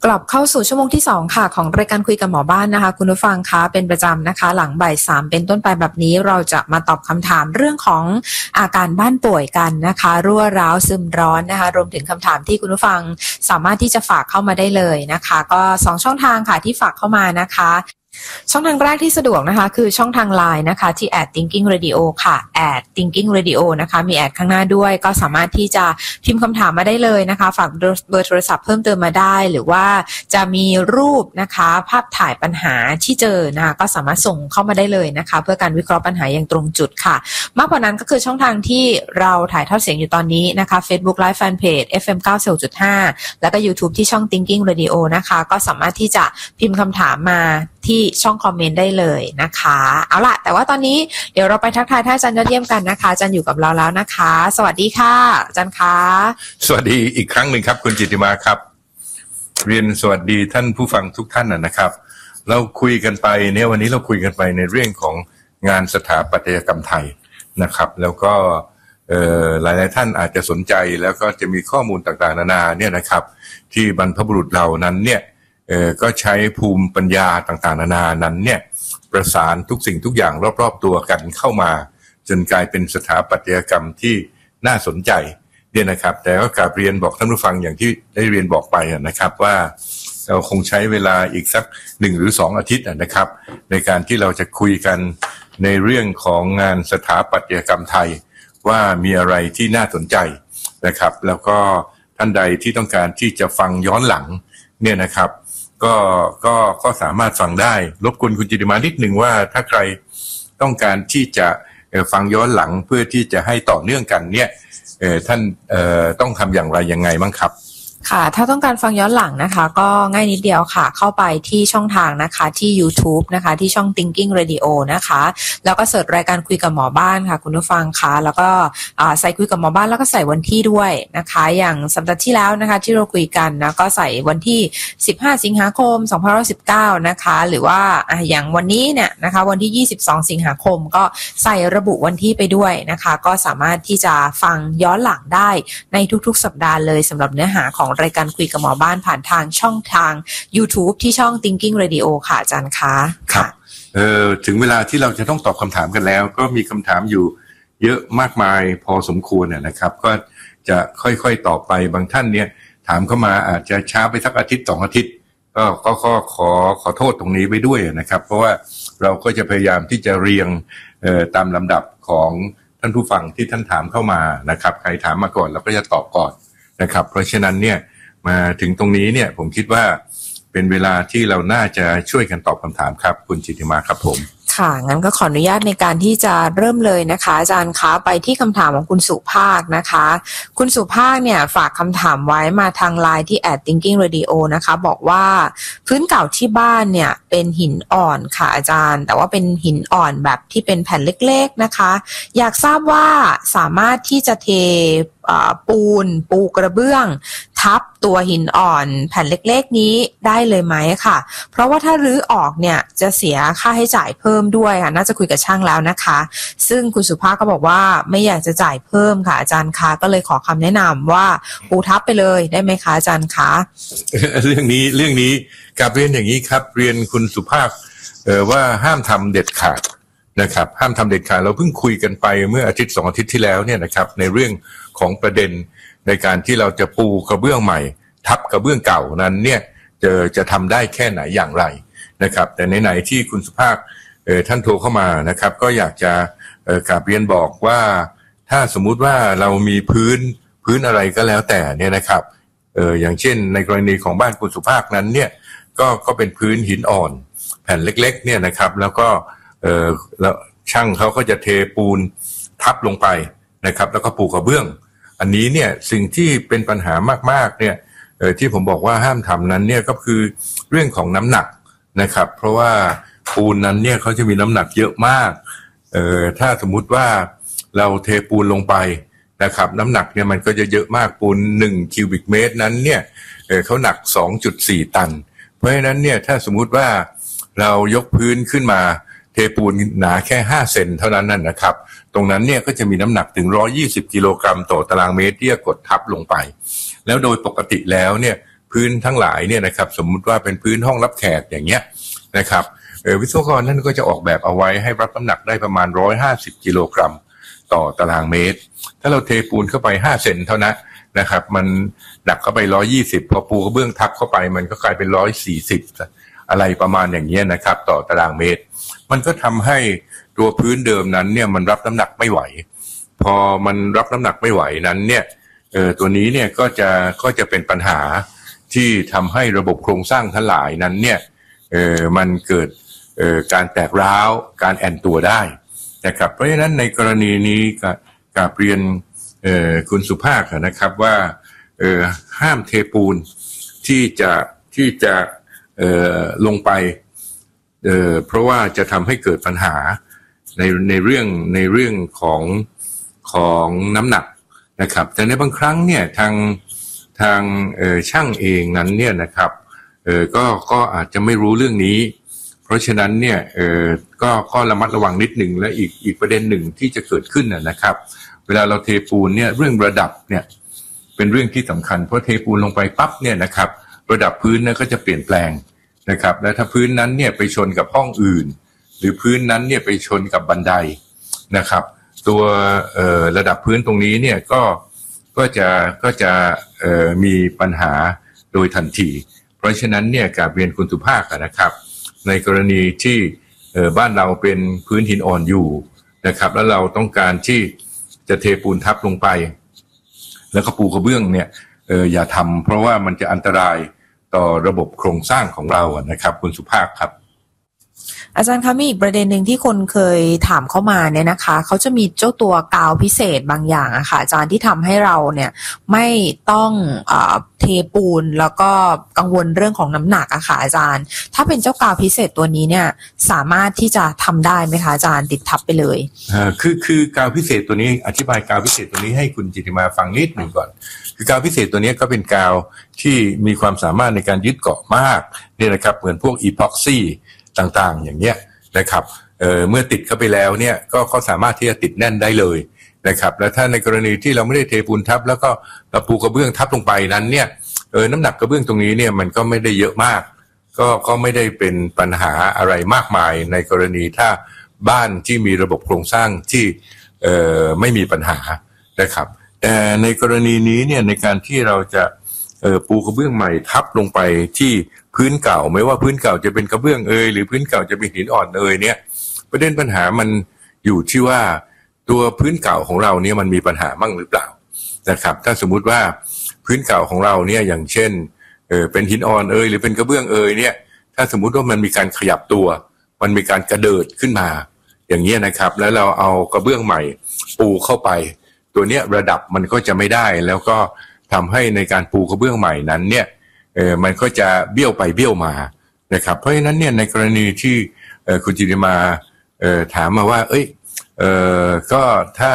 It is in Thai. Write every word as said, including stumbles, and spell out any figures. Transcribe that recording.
กลับเข้าสู่ชั่วโมงที่สองค่ะของรายการคุยกับหมอบ้านนะคะคุณผู้ฟังคะเป็นประจำนะคะหลังบ่ายสามเป็นต้นไปแบบนี้เราจะมาตอบคำถามเรื่องของอาการบ้านป่วยกันนะคะรั่วร้าวซึมร้อนนะคะรวมถึงคำถามที่คุณผู้ฟังสามารถที่จะฝากเข้ามาได้เลยนะคะก็สองช่องทางค่ะที่ฝากเข้ามานะคะช่องทางแรกที่สะดวกนะคะคือช่องทาง ไลน์ นะคะที่ แอท thinking radio ค่ะ แอท thinking radio นะคะมีแอดข้างหน้าด้วยก็สามารถที่จะพิมพ์คำถามมาได้เลยนะคะฝากเบอร์โทรศัพท์เพิ่มเติมมาได้หรือว่าจะมีรูปนะคะภาพถ่ายปัญหาที่เจอนะคะก็สามารถส่งเข้ามาได้เลยนะคะเพื่อการวิเคราะห์ปัญหาอย่างตรงจุดค่ะมากกว่านั้นก็คือช่องทางที่เราถ่ายทอดเสียงอยู่ตอนนี้นะคะ Facebook Live Fanpage เอฟ เอ็ม เก้าสิบหกจุดห้า แล้วก็ YouTube ที่ช่อง thinking radio นะคะก็สามารถที่จะพิมพ์คำถามมาที่ช่องคอมเมนต์ได้เลยนะคะเอาล่ะแต่ว่าตอนนี้เดี๋ยวเราไปทักทายท่านอาจารย์ยอดเยี่ยมกันนะคะอาจารย์อยู่กับเราแล้วนะคะสวัสดีค่ะอาจารย์คะสวัสดีอีกครั้งหนึ่งครับคุณจิตติมาครับเรียนสวัสดีท่านผู้ฟังทุกท่านนะครับเราคุยกันไปเนี่ยวันนี้เราคุยกันไปในเรื่องของงานสถาปัตยกรรมไทยนะครับแล้วก็หลายๆท่านอาจจะสนใจแล้วก็จะมีข้อมูลต่างๆนานาเนี่ยนะครับที่บรรพบุรุษเรานั้นเนี่ยเอ่อก็ใช้ภูมิปัญญาต่างๆนานานั้นเนี่ยประสานทุกสิ่งทุกอย่างรอบๆตัวกันเข้ามาจนกลายเป็นสถาปัตยกรรมที่น่าสนใจเนี่ยนะครับแต่ก็กราบเรียนบอกท่านผู้ฟังอย่างที่ได้เรียนบอกไปนะครับว่าเราคงใช้เวลาอีกสักหนึ่งหรือสองอาทิตย์นะครับในการที่เราจะคุยกันในเรื่องของงานสถาปัตยกรรมไทยว่ามีอะไรที่น่าสนใจนะครับแล้วก็ท่านใดที่ต้องการที่จะฟังย้อนหลังเนี่ยนะครับก็ก็ก็สามารถฟังได้รบกวนคุณจิตติมานิดหนึ่งว่าถ้าใครต้องการที่จะฟังย้อนหลังเพื่อที่จะให้ต่อเนื่องกันเนี่ยท่านต้องทำอย่างไรยังไงบ้างครับค่ะถ้าต้องการฟังย้อนหลังนะคะก็ง่ายนิดเดียวค่ะเข้าไปที่ช่องทางนะคะที่ YouTube นะคะที่ช่อง Thinking Radio นะคะแล้วก็เสิร์ชรายการคุยกับหมอบ้านค่ะคุณผู้ฟังคะแล้วก็ใส่คุยกับหมอบ้านแล้วก็ใส่วันที่ด้วยนะคะอย่างสัปดาห์ที่แล้วนะคะที่เราคุยกันนะก็ใส่วันที่สิบห้าสิงหาคมสองพันห้าร้อยสิบเก้านะคะหรือว่าอย่างวันนี้เนี่ยนะคะวันที่ยี่สิบสองสิงหาคมก็ใส่ระบุวันที่ไปด้วยนะคะก็สามารถที่จะฟังย้อนหลังได้ในทุกๆสัปดาห์เลยสำหรับเนื้อหาของรายการคุยกับหมอบ้านผ่านทางช่องทาง YouTube ที่ช่อง Thinking Radio ค่ะอาจารย์คะครับเอ่อถึงเวลาที่เราจะต้องตอบคำถามกันแล้วก็มีคำถามอยู่เยอะมากมายพอสมควรนะครับก็จะค่อยๆตอบไปบางท่านเนี่ยถามเข้ามาอาจจะช้าไปสักอาทิตย์สองอาทิตย์ก็ก็ขอขอขอโทษตรงนี้ไว้ด้วยนะครับเพราะว่าเราก็จะพยายามที่จะเรียงเอ่อตามลำดับของท่านผู้ฟังที่ท่านถามเข้ามานะครับใครถามมาก่อนเราก็จะตอบก่อนนะครับเพราะฉะนั้นเนี่ยมาถึงตรงนี้เนี่ยผมคิดว่าเป็นเวลาที่เราน่าจะช่วยกันตอบคำถามครับคุณจิตติมาครับผมค่ะงั้นก็ขออนุญาตในการที่จะเริ่มเลยนะคะอาจารย์คะไปที่คำถามของคุณสุภาคนะคะคุณสุภาคเนี่ยฝากคำถามไว้มาทาง ไลน์ ที่ แอท thinking radio นะคะบอกว่าพื้นเก่าที่บ้านเนี่ยเป็นหินอ่อนค่ะอาจารย์แต่ว่าเป็นหินอ่อนแบบที่เป็นแผ่นเล็กๆนะคะอยากทราบว่าสามารถที่จะเทปูนปูกระเบื้องทับตัวหินอ่อนแผ่นเล็กๆนี้ได้เลยไหมค่ะเพราะว่าถ้ารื้อออกเนี่ยจะเสียค่าใช้จ่ายเพิ่มด้วยค่ะน่าจะคุยกับช่างแล้วนะคะซึ่งคุณสุภาพก็บอกว่าไม่อยากจะจ่ายเพิ่มค่ะอาจารย์คะก็เลยขอคำแนะนำว่าปูทับไปเลยได้ไหมคะอาจารย์คะเรื่องนี้เรื่องนี้กลับเรียนอย่างนี้ครับเรียนคุณสุภาพเอ่อว่าห้ามทำเด็ดขาดนะครับห้ามทำเด็ดขาดเราเพิ่งคุยกันไปเมื่ออาทิตย์สองอาทิตย์ที่แล้วเนี่ยนะครับในเรื่องของประเด็นในการที่เราจะปูกระเบื้องใหม่ทับกระเบื้องเก่านั้นเนี่ยจะจะทำได้แค่ไหนอย่างไรนะครับแต่ไหนๆที่คุณสุภาพเอ่อท่านโทรเข้ามานะครับก็อยากจะเอ่อกราบเรียนบอกว่าถ้าสมมุติว่าเรามีพื้นพื้นอะไรก็แล้วแต่เนี่ยนะครับเอ่ออย่างเช่นในกรณีของบ้านคุณสุภาพนั้นเนี่ยก็ก็เป็นพื้นหินอ่อนแผ่นเล็กๆเนี่ยนะครับแล้วก็เอ่อแล้วช่างเขาก็จะเทปูนทับลงไปนะครับแล้วก็ปูกระเบื้องอันนี้เนี่ยสิ่งที่เป็นปัญหามากๆเนี่ยเอ่อที่ผมบอกว่าห้ามทำนั้นเนี่ยก็คือเรื่องของน้ำหนักนะครับเพราะว่าปูนนั้นเนี่ยเขาจะมีน้ำหนักเยอะมากเอ่อถ้าสมมุติว่าเราเทปูนลงไปนะครับน้ำหนักเนี่ยมันก็จะเยอะมากปูนหนึ่งคิวบิกเมตรนั้นเนี่ยเอ่อเขาหนัก สองจุดสี่ ตันเพราะฉะนั้นเนี่ยถ้าสมมุติว่าเรายกพื้นขึ้นมาเทปูนหนาแค่ห้าเซนเท่านั้นนั่นนะครับตรงนั้นเนี่ยก็จะมีน้ำหนักถึงหนึ่งร้อยยี่สิบกิโลกรัมต่อตารางเมตรที่จะกดทับลงไปแล้วโดยปกติแล้วเนี่ยพื้นทั้งหลายเนี่ยนะครับสมมุติว่าเป็นพื้นห้องรับแขกอย่างเงี้ยนะครับเออวิศวกรนั่นก็จะออกแบบเอาไว้ให้รับน้ำหนักได้ประมาณหนึ่งร้อยห้าสิบกิโลกรัมต่อตารางเมตรถ้าเราเทปูนเข้าไปห้าเซนเท่านั้นนะครับมันหนักเข้าไปหนึ่งร้อยยี่สิบพอปูกระเบื้องทับเข้าไปมันก็กลายเป็นหนึ่งร้อยสี่สิบอะไรประมาณอย่างเงี้ยนะครับต่อตารางเมตรมันก็ทำให้ตัวพื้นเดิมนั้นเนี่ยมันรับน้ำหนักไม่ไหวพอมันรับน้ำหนักไม่ไหวนั้นเนี่ยเออตัวนี้เนี่ยก็จะก็จะเป็นปัญหาที่ทำให้ระบบโครงสร้างทั้งหลายนั้นเนี่ยเออมันเกิดเอ่อการแตกร้าวการแอนตัวได้นะครับเพราะฉะนั้นในกรณีนี้กราบเรียนเอ่อคุณสุภาพนะครับว่าเอ่อห้ามเทปูนที่จะที่จะเอ่อลงไปเอ่อเพราะว่าจะทำให้เกิดปัญหาในในเรื่องในเรื่องของของน้ำหนักนะครับแต่ในบางครั้งเนี่ยทางทางเอ่อช่างเองนั้นเนี่ยนะครับเอ่อก็ก็อาจจะไม่รู้เรื่องนี้เพราะฉะนั้นเนี่ยเอ่อก็ก็ระมัดระวังนิดหนึ่งและอีกอีกประเด็นหนึ่งที่จะเกิดขึ้นนะครับเวลาเราเทปูนเนี่ยเรื่องระดับเนี่ยเป็นเรื่องที่สำคัญเพราะเทปูนลงไปปั๊บเนี่ยนะครับระดับพื้นเนี่ยก็จะเปลี่ยนแปลงนะครับและถ้าพื้นนั้นเนี่ยไปชนกับห้องอื่นหรือพื้นนั้นเนี่ยไปชนกับบันไดนะครับตัวเอ่อระดับพื้นตรงนี้เนี่ยก็ก็จะก็จะเอ่อมีปัญหาโดยทันทีเพราะฉะนั้นเนี่ยกราบเรียนคุณสุภาพนะครับในกรณีที่เอ่อบ้านเราเป็นพื้นหินอ่อนอยู่นะครับแล้วเราต้องการที่จะเทปูนทับลงไปแล้วก็ปูกระเบื้องเนี่ยเอออย่าทำเพราะว่ามันจะอันตรายต่อระบบโครงสร้างของเรานะครับคุณสุภาพครับอาจารย์คะมีอีกประเด็นหนึ่งที่คนเคยถามเข้ามาเนี่ยนะคะเขาจะมีเจ้าตัวกาวพิเศษบางอย่างอะค่ะอาจารย์ที่ทำให้เราเนี่ยไม่ต้องเอ่อเทปูนแล้วก็กังวลเรื่องของน้ำหนักอะค่ะอาจารย์ถ้าเป็นเจ้ากาวพิเศษตัวนี้เนี่ยสามารถที่จะทำได้ไหมคะอาจารย์ติดทับไปเลยอ่าคือคือกาวพิเศษตัวนี้อธิบายกาวพิเศษตัวนี้ให้คุณจิติมาฟังนิดหนึ่งก่อนคือกาวพิเศษตัวนี้ก็เป็นกาวที่มีความสามารถในการยึดเกาะมากเนี่ยนะครับเหมือนพวกอีพ็อกซี่ต่างๆอย่างเงี้ยนะครับเอ่อเมื่อติดเข้าไปแล้วเนี่ยก็เขาสามารถที่จะติดแน่นได้เลยนะครับและถ้าในกรณีที่เราไม่ได้เทปูนทับแล้วก็เราปูกระเบื้องทับลงไปนั้นเนี่ยเออน้ำหนักกระเบื้องตรงนี้เนี่ยมันก็ไม่ได้เยอะมากก็ก็ไม่ได้เป็นปัญหาอะไรมากมายในกรณีถ้าบ้านที่มีระบบโครงสร้างที่เอ่อไม่มีปัญหานะครับแต่ในกรณีนี้เนี่ยในการที่เราจะเอ่อปูกระเบื้องใหม่ทับลงไปที่พื้นเก่าไม่ว่าพื้นเก่าจะเป็นกระเบื้องเอยหรือพื้นเก่าจะเป็นหินอ่อนเอยเนี่ยประเด็นปัญหามันอยู่ที่ว่าตัวพื้นเก่าของเราเนี่ยมันมีปัญหาบ้างหรือเปล่านะครับถ้าสมมุติว่าพื้นเก่าของเราเนี่ยอย่างเช่นเออเป็นหินอ่อนเอยหรือเป็นกระเบื้องเอยเนี่ยถ้าสมมุติว่ามันมีการขยับตัวมันมีการกระเดิดขึ้นมาอย่างเงี้ยนะครับแล้วเราเอากระเบื้องใหม่ปูเข้าไปตัวเนี้ยระดับมันก็จะไม่ได้แล้วก็ทำให้ในการปูกระเบื้องใหม่นั้นเนี่ยเออมันก็จะเบี้ยวไปเบี้ยวมานะครับเพราะฉะนั้นเนี่ยในกรณีที่เออคุณจิติมาเออถามมาว่าเอ้ยเออก็ถ้า